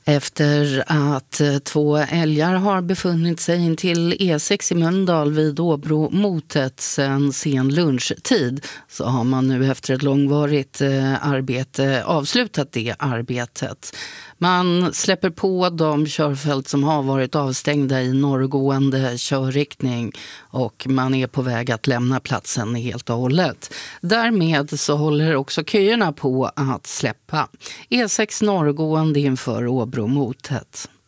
Efter att 2 älgar har befunnit sig in till E6 i Mölndal vid Åbro-motet sedan sen lunchtid så har man nu efter ett långvarigt arbete avslutat det arbetet. Man släpper på de körfält som har varit avstängda i norrgående körriktning och man är på väg att lämna platsen helt och hållet. Därmed så håller också köerna på att släppa. E6 norrgående inför Åbro-motet.